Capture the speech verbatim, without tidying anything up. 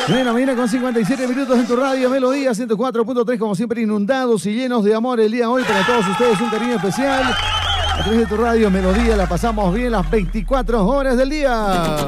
De la mañana con cincuenta y siete minutos en tu radio Melodía ciento cuatro punto tres, como siempre inundados y llenos de amor el día de hoy para todos ustedes, un cariño especial. A través de tu radio Melodía la pasamos bien las veinticuatro horas del día.